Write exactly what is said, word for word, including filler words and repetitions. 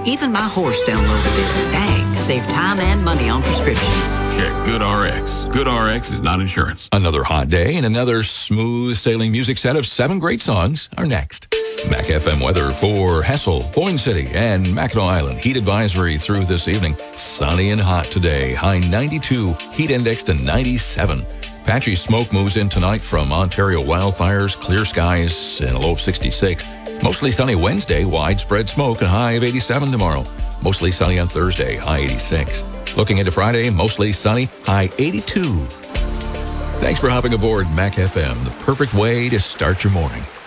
Even my horse downloaded it. Dang, save time and money on prescriptions. Check GoodRx. GoodRx is not insurance. Another hot day and another smooth sailing music set of seven great songs are next. Mac F M weather for Hessel, Boyne City, and Mackinac Island. Heat advisory through this evening. Sunny and hot today. High ninety-two. Heat index to ninety-seven. Patchy smoke moves in tonight from Ontario wildfires. Clear skies and a low of sixty-six. Mostly sunny Wednesday. Widespread smoke. A high of eighty-seven tomorrow. Mostly sunny on Thursday. High eighty-six. Looking into Friday. Mostly sunny. High eighty-two. Thanks for hopping aboard Mac F M. The perfect way to start your morning.